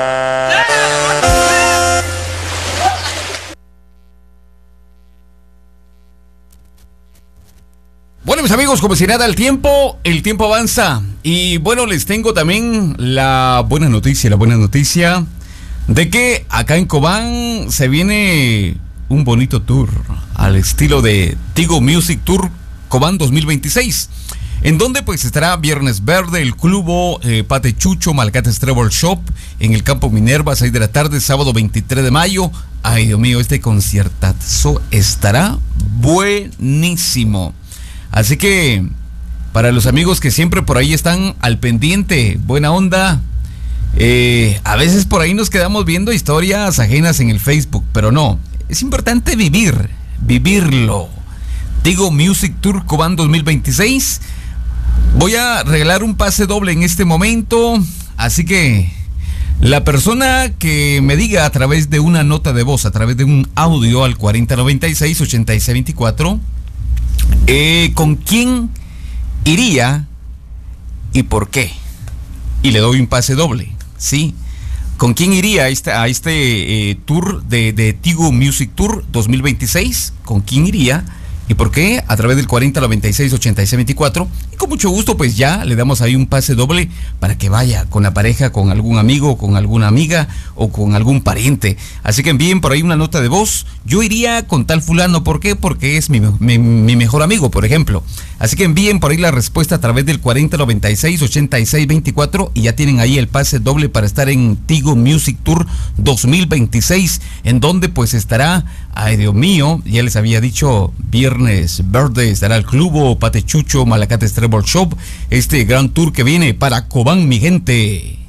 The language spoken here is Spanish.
Bueno, mis amigos, como si nada, el tiempo avanza. Y bueno, les tengo también la buena noticia de que acá en Cobán se viene un bonito tour al estilo de Tigo Music Tour Cobán 2026, en donde pues estará Viernes Verde, el Clubo, Pate Chucho, Malacates Trevor Shop, en el Campo Minerva, 6 de la tarde, sábado 23 de mayo. Ay, Dios mío, este conciertazo estará buenísimo. Así que, para los amigos que siempre por ahí están al pendiente, buena onda, a veces por ahí nos quedamos viendo historias ajenas en el Facebook, pero no, es importante vivirlo. Tigo Music Tour Cobán 2026. Voy a regalar un pase doble en este momento, así que la persona que me diga a través de una nota de voz, a través de un audio al 4096-8624, ¿con quién iría y por qué? Y le doy un pase doble, ¿sí? ¿Con quién iría a este tour de Tigo Music Tour 2026? ¿Con quién iría y por qué? A través del 4096-8624. Y con mucho gusto, pues ya le damos ahí un pase doble para que vaya con la pareja, con algún amigo, con alguna amiga o con algún pariente. Así que envíen por ahí una nota de voz. Yo iría con tal fulano. ¿Por qué? Porque es mi mejor amigo, por ejemplo. Así que envíen por ahí la respuesta a través del 4096-8624 y ya tienen ahí el pase doble para estar en Tigo Music Tour 2026, en donde pues estará, ay Dios mío, ya les había dicho, Viernes Verde, estará el Clubo, Pate Chucho, Malacates Trevor Shop, este gran tour que viene para Cobán, mi gente.